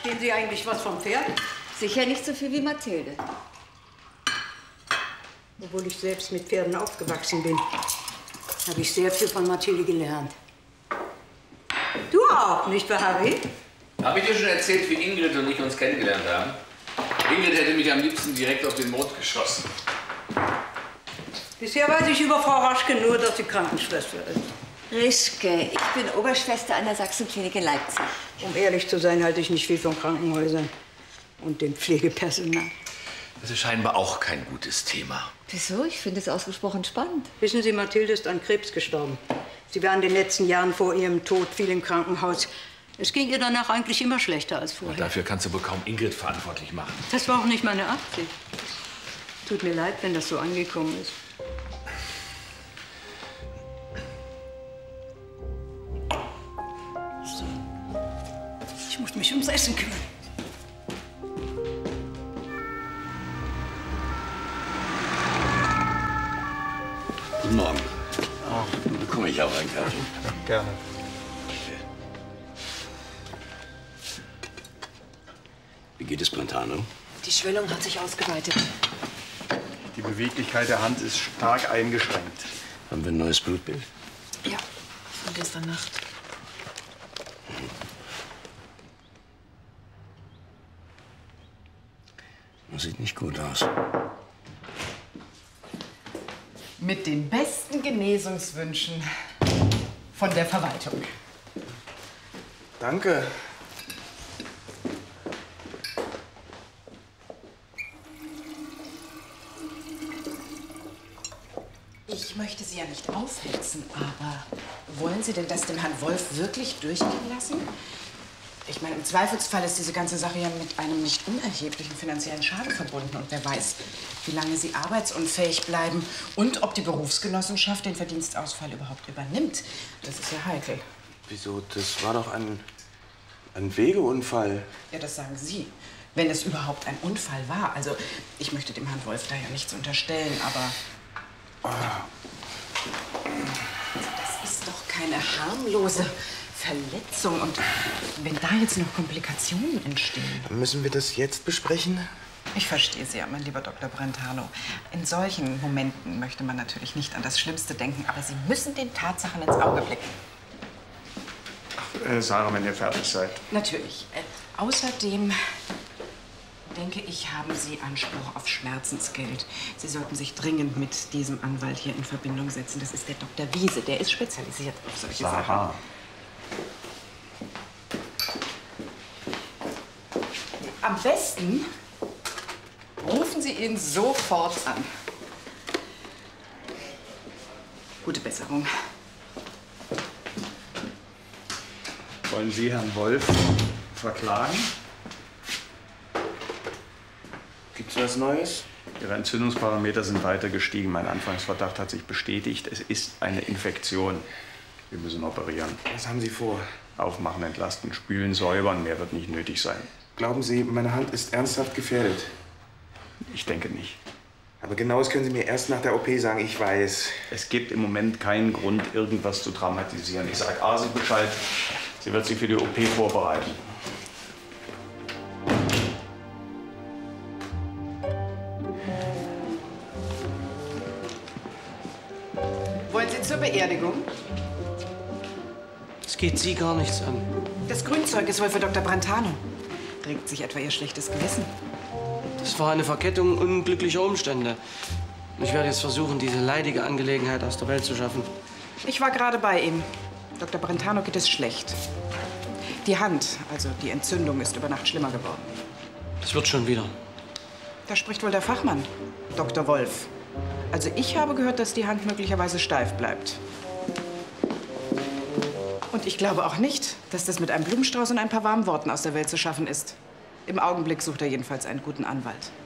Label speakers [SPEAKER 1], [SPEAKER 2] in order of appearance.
[SPEAKER 1] Verstehen Sie eigentlich was vom Pferd?
[SPEAKER 2] Sicher nicht so viel wie Mathilde.
[SPEAKER 1] Obwohl ich selbst mit Pferden aufgewachsen bin, habe ich sehr viel von Mathilde gelernt. Du auch, nicht wahr, Harry?
[SPEAKER 3] Habe ich dir schon erzählt, wie Ingrid und ich uns kennengelernt haben? Ingrid hätte mich am liebsten direkt auf den Mond geschossen.
[SPEAKER 1] Bisher weiß ich über Frau Raschke nur, dass sie Krankenschwester ist.
[SPEAKER 2] Rischke, ich bin Oberschwester an der Sachsenklinik in Leipzig.
[SPEAKER 1] Um ehrlich zu sein, halte ich nicht viel von Krankenhäusern und dem Pflegepersonal.
[SPEAKER 3] Das ist scheinbar auch kein gutes Thema.
[SPEAKER 2] Wieso? Ich finde es ausgesprochen spannend.
[SPEAKER 1] Wissen Sie, Mathilde ist an Krebs gestorben. Sie war in den letzten Jahren vor ihrem Tod viel im Krankenhaus. Es ging ihr danach eigentlich immer schlechter als vorher.
[SPEAKER 3] Und dafür kannst du wohl kaum Ingrid verantwortlich machen.
[SPEAKER 1] Das war auch nicht meine Absicht. Tut mir leid, wenn das so angekommen ist. So. Ich muss mich ums Essen kümmern.
[SPEAKER 4] Guten Morgen. Du bekomme ich auch einen Kaffee.
[SPEAKER 5] Gerne.
[SPEAKER 4] Wie geht es Brentano?
[SPEAKER 6] Die Schwellung hat sich ausgeweitet.
[SPEAKER 5] Die Beweglichkeit der Hand ist stark eingeschränkt.
[SPEAKER 4] Haben wir ein neues Blutbild?
[SPEAKER 6] Ja, von gestern Nacht.
[SPEAKER 4] Das sieht nicht gut aus.
[SPEAKER 6] Mit den besten Genesungswünschen von der Verwaltung.
[SPEAKER 5] Danke.
[SPEAKER 6] Ich möchte Sie ja nicht aufhetzen, aber wollen Sie denn das dem Herrn Wolf wirklich durchgehen lassen? Ich meine, im Zweifelsfall ist diese ganze Sache ja mit einem nicht unerheblichen finanziellen Schaden verbunden. Und wer weiß, wie lange Sie arbeitsunfähig bleiben und ob die Berufsgenossenschaft den Verdienstausfall überhaupt übernimmt. Das ist ja heikel.
[SPEAKER 7] Wieso? Das war doch ein Wegeunfall.
[SPEAKER 6] Ja, das sagen Sie. Wenn es überhaupt ein Unfall war. Also, ich möchte dem Herrn Wolf da ja nichts unterstellen, aber... Das ist doch keine harmlose Verletzung. Und wenn da jetzt noch Komplikationen entstehen...
[SPEAKER 7] Müssen wir das jetzt besprechen?
[SPEAKER 6] Ich verstehe Sie ja, mein lieber Dr. Brentano. In solchen Momenten möchte man natürlich nicht an das Schlimmste denken, aber Sie müssen den Tatsachen ins Auge blicken.
[SPEAKER 5] Sarah, wenn ihr fertig seid.
[SPEAKER 6] Natürlich. Außerdem denke ich, haben Sie Anspruch auf Schmerzensgeld. Sie sollten sich dringend mit diesem Anwalt hier in Verbindung setzen. Das ist der Dr. Wiese. Der ist spezialisiert auf solche Sachen.
[SPEAKER 5] Sarah.
[SPEAKER 6] Am besten rufen Sie ihn sofort an. Gute Besserung.
[SPEAKER 5] Wollen Sie Herrn Wolf verklagen?
[SPEAKER 7] Gibt's was Neues?
[SPEAKER 5] Ihre Entzündungsparameter sind weiter gestiegen. Mein Anfangsverdacht hat sich bestätigt. Es ist eine Infektion. Wir müssen operieren.
[SPEAKER 7] Was haben Sie vor?
[SPEAKER 5] Aufmachen, entlasten, spülen, säubern. Mehr wird nicht nötig sein.
[SPEAKER 7] Glauben Sie, meine Hand ist ernsthaft gefährdet?
[SPEAKER 5] Ich denke nicht.
[SPEAKER 7] Aber Genaues können Sie mir erst nach der OP sagen, ich weiß.
[SPEAKER 5] Es gibt im Moment keinen Grund, irgendwas zu dramatisieren. Ich sage Asi Bescheid. Sie wird sich für die OP vorbereiten.
[SPEAKER 6] Wollen Sie zur Beerdigung?
[SPEAKER 8] Es geht Sie gar nichts an.
[SPEAKER 6] Das Grünzeug ist wohl für Dr. Brentano. Regt sich etwa Ihr schlechtes Gewissen?
[SPEAKER 8] Das war eine Verkettung unglücklicher Umstände. Ich werde jetzt versuchen, diese leidige Angelegenheit aus der Welt zu schaffen.
[SPEAKER 6] Ich war gerade bei ihm. Dr. Brentano geht es schlecht. Die Hand, also die Entzündung, ist über Nacht schlimmer geworden.
[SPEAKER 8] Das wird schon wieder.
[SPEAKER 6] Da spricht wohl der Fachmann, Dr. Wolf. Also ich habe gehört, dass die Hand möglicherweise steif bleibt. Und ich glaube auch nicht, dass das mit einem Blumenstrauß und ein paar warmen Worten aus der Welt zu schaffen ist. Im Augenblick sucht er jedenfalls einen guten Anwalt.